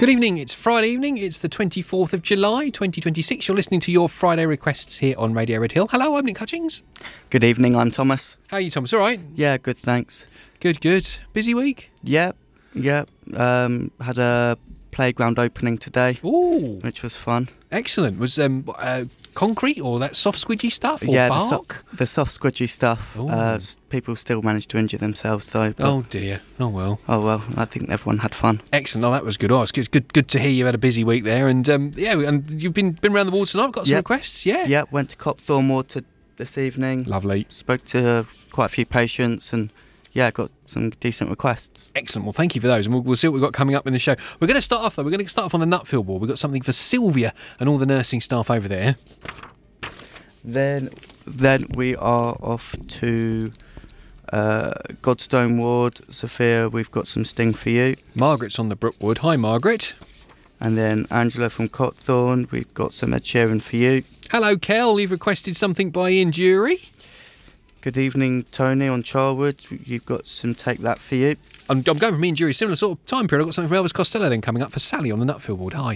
Good evening, it's Friday evening, it's the 24th of July 2026. You're listening to your Friday requests here on Radio Red Hill. Hello, I'm Nick Hutchings. Good evening, I'm Thomas. How are you, Thomas? All right? Yeah, good, thanks. Good. Busy week? Yeah. Had a playground opening today, Ooh, which was fun. excellent. Was concrete or that soft squidgy stuff or Yeah, bark? the soft squidgy stuff. Ooh. People still managed to injure themselves though. But, Oh dear. Oh well. I think everyone had fun. Excellent. Oh, that was good. Oh, it's good to hear you had a busy week there. And and you've been around the ward tonight. Got some Yep. requests. Yeah. Yeah, went to Copthorne Ward this evening. Lovely. Spoke to quite a few patients and got some decent requests. Excellent. Well, thank you for those, and we'll see what we've got coming up in the show. We're going to start off, though. We're going to start off on the Nutfield ward. We've got something for Sylvia and all the nursing staff over there. Then we are off to Godstone Ward. Sophia, we've got some Sting for you. Margaret's on the Brookwood. Hi, Margaret. And then Angela from Copthorne, we've got some Ed Sheeran for you. Hello, Kel. You've requested something by Ian Jury. Good evening, Tony on Charwood. You've got some Take That for you. I'm going from Ian Jury, similar sort of time period. I've got something from Elvis Costello then coming up for Sally on the Nutfield ward. Hi.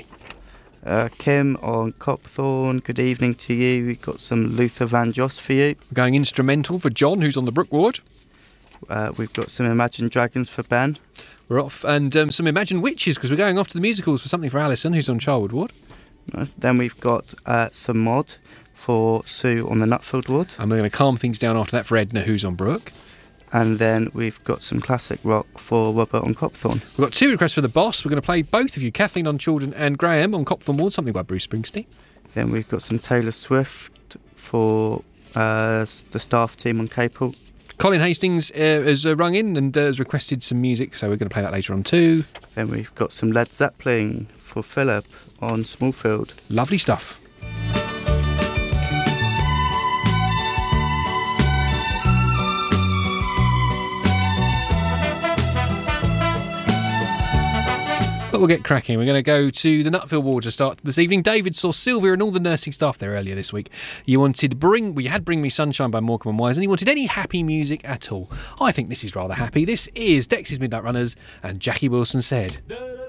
Kim on Copthorne, good evening to you. We've got some Luther Van Joss for you. We're going instrumental for John, who's on the Brook ward. We've got some Imagine Dragons for Ben. We're off, and some Imagine Witches, because we're going off to the musicals for something for Alison, who's on Charwood ward. Nice. Then we've got some Mod for Sue on the Nutfield ward. And we're going to calm things down after that for Edna, who's on Brook. And then we've got some classic rock for Robert on Copthorne. We've got two requests for the boss. We're going to play both of you, Kathleen on Children and Graham on Copthorne ward, something by Bruce Springsteen. Then we've got some Taylor Swift for the staff team on Capel. Colin Hastings has rung in and has requested some music, so we're going to play that later on too. Then we've got some Led Zeppelin for Philip on Smallfield. Lovely stuff. But we'll get cracking. We're going to go to the Nutfield ward to start this evening. David saw Sylvia and all the nursing staff there earlier this week. You had Bring Me Sunshine by Morecambe and Wise, and you wanted any happy music at all. I think this is rather happy. This is Dexys Midnight Runners and Jackie Wilson Said.